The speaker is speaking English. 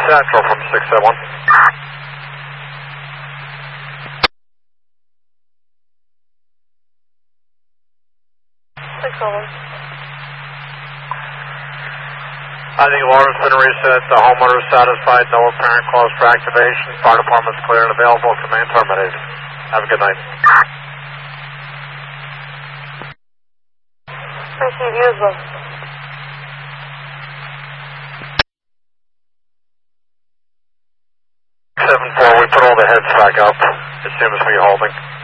Central from 671. 601. I think alarm's been reset. The homeowner is satisfied. No apparent cause for activation. Fire department's clear and available. Command terminated. Have a good night. Receive you as well. 7-4, we put all the heads back up. It seems to be holding.